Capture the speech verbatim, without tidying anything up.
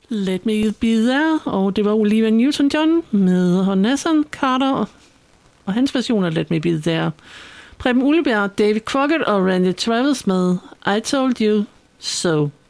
Let Me Be There, og det var Olivia Newton-John med Nathan Carter og hans version af Let Me Be There. Preben Ullebjerg, David Crockett og Randy Travis med I Told You So.